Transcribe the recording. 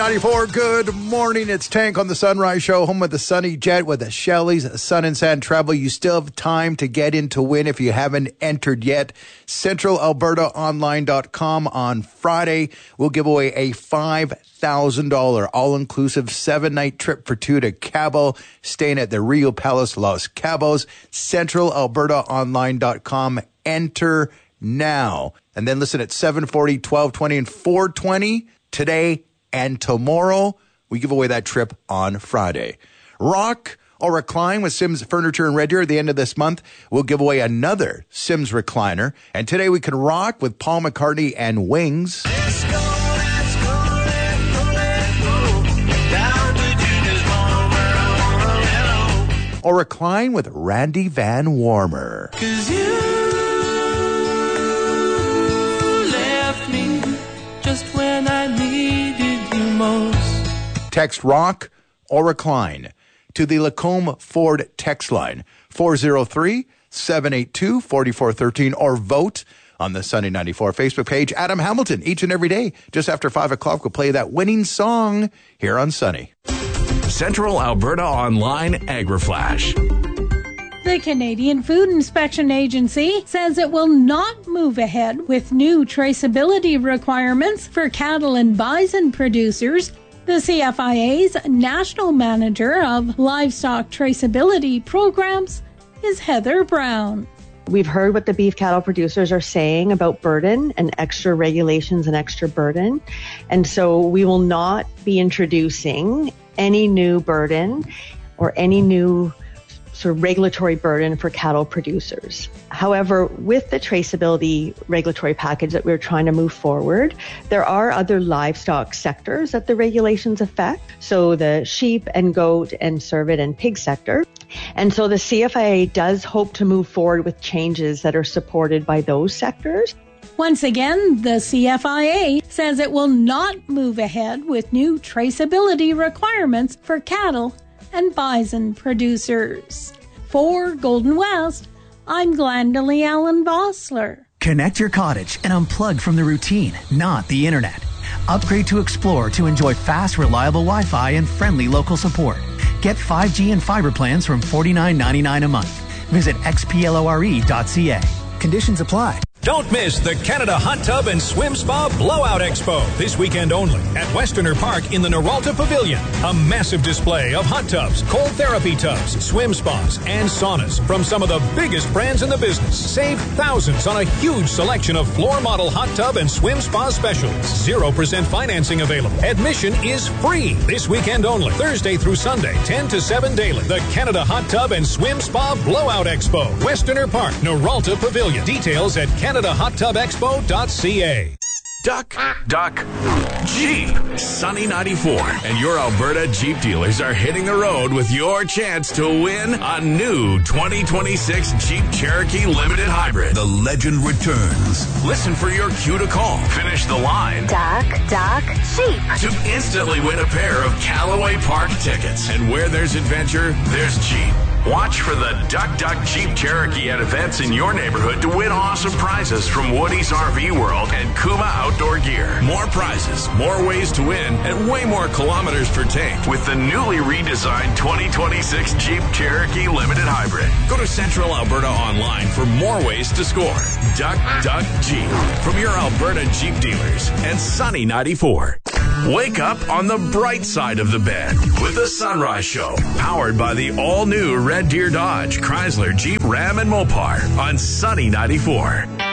94, good morning. It's Tank on the Sunrise Show, home with the Sunny Jet with the Shelley's Sun and Sand Travel. You still have time to get in to win if you haven't entered yet. CentralAlbertaOnline.com on Friday. We'll give away a $5,000 all-inclusive 7-night trip for two to Cabo, staying at the Rio Palace Los Cabos. CentralAlbertaOnline.com. Enter now. And then listen at 740, 1220, and 420 today. And tomorrow, we give away that trip on Friday. Rock or recline with Sims Furniture in Red Deer. At the end of this month, we'll give away another Sims recliner. And today we can rock with Paul McCartney and Wings. Let's go, let's go, let's go, let's go. Down to Junior's home where I wanna let go. Or recline with Randy Van Warmer. 'Cause you left me just when I needed you most. Text rock or recline to the Lacombe Ford text line 403-782-4413 or vote on the Sunny 94 Facebook page. Adam Hamilton, each and every day, just after 5 o'clock, will play that winning song here on Sunny. Central Alberta Online AgriFlash. The Canadian Food Inspection Agency says it will not move ahead with new traceability requirements for cattle and bison producers. The CFIA's National Manager of Livestock Traceability Programs is Heather Brown. We've heard what the beef cattle producers are saying about burden and extra regulations and extra burden. And so we will not be introducing any new burden or any new sort of regulatory burden for cattle producers. However, with the traceability regulatory package that we're trying to move forward, there are other livestock sectors that the regulations affect. So the sheep and goat and cervid and pig sector. And so the CFIA does hope to move forward with changes that are supported by those sectors. Once again, the CFIA says it will not move ahead with new traceability requirements for cattle and bison producers. For Golden West, I'm Glendalee Allen Vossler. Connect your cottage and unplug from the routine, not the internet. Upgrade to Explore to enjoy fast, reliable Wi-Fi and friendly local support. Get 5G and fiber plans from $49.99 a month. Visit xplore.ca. Conditions apply. Don't miss the Canada Hot Tub and Swim Spa Blowout Expo this weekend only at Westerner Park in the Noralta Pavilion. A massive display of hot tubs, cold therapy tubs, swim spas, and saunas from some of the biggest brands in the business. Save thousands on a huge selection of floor model hot tub and swim spa specials. 0% financing available. Admission is free this weekend only. Thursday through Sunday, 10 to 7 daily. The Canada Hot Tub and Swim Spa Blowout Expo. Westerner Park, Noralta Pavilion. Details at CanadaHotTubExpo.ca. Duck, Jeep. Sunny 94 and your Alberta Jeep dealers are hitting the road with your chance to win a new 2026 Jeep Cherokee Limited Hybrid. The legend returns. Listen for your cue to call. Finish the line. Duck, Jeep. To instantly win a pair of Callaway Park tickets. And where there's adventure, there's Jeep. Watch for the Duck Jeep Cherokee at events in your neighborhood to win awesome prizes from Woody's RV World and Kuma Outdoor Gear. More prizes, more ways to win, and way more kilometers per tank with the newly redesigned 2026 Jeep Cherokee Limited Hybrid. Go to Central Alberta Online for more ways to score. Duck Jeep from your Alberta Jeep dealers and Sunny 94. Wake up on the bright side of the bed with the Sunrise Show, powered by the all-new Red Deer Dodge, Chrysler, Jeep, Ram, and Mopar on Sunny 94.